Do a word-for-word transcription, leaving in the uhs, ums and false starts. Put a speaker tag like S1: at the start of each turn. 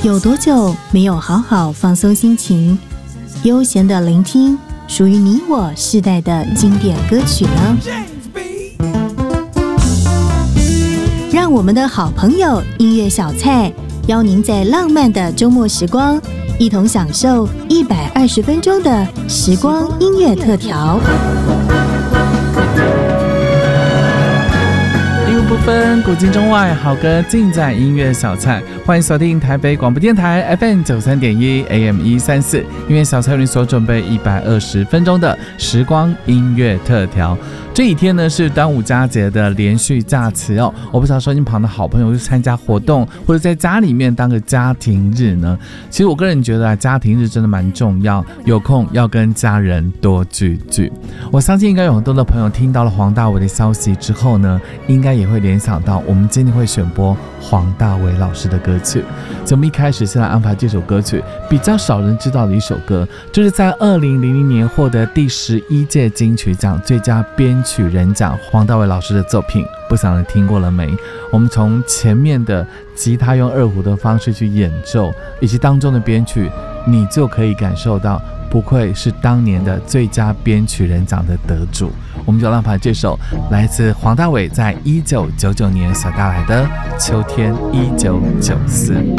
S1: 有多久没有好好放松心情，悠闲的聆听属于你我世代的经典歌曲呢？让我们的好朋友音乐小菜邀您在浪漫的周末时光，一同享受一百二十分钟的时光音乐特调。
S2: 音乐不分古今中外，好歌尽在音乐小菜。欢迎锁定台北广播电台 F M 九三点一 A M 一三四，音乐小菜为你所准备一百二十分钟的时光音乐特调。这几天呢是端午佳节的连续假期哦，我不知道收音旁的好朋友去参加活动，或者在家里面当个家庭日呢。其实我个人觉得啊，家庭日真的蛮重要，有空要跟家人多聚聚。我相信应该有很多的朋友听到了黄大炜的消息之后呢，应该也会联想到我们今天会选播黄大炜老师的歌曲。节目一开始先来安排这首歌曲，比较少人知道的一首歌，就是在二零零零年获得第十一届金曲奖最佳编曲人奖黄大炜老师的作品，不晓得你听过了没？我们从前面的吉他用二胡的方式去演奏，以及当中的编曲，你就可以感受到不愧是当年的最佳编曲人奖的得主。我们就安排这首来自黄大炜在一九九九年所带来的《秋天一九九四》。